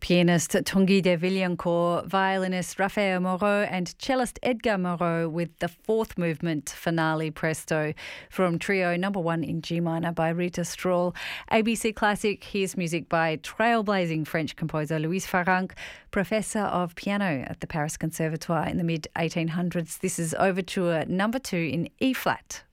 Pianist Tanguy de Villancourt, violinist Raphael Moreau and cellist Edgar Moreau with the fourth movement Finale Presto from Trio No. 1 in G minor by Rita Strahl. ABC Classic, here's music by trailblazing French composer Louis Farrenc, professor of piano at the Paris Conservatoire in the mid-1800s. This is Overture No. 2 in E-flat.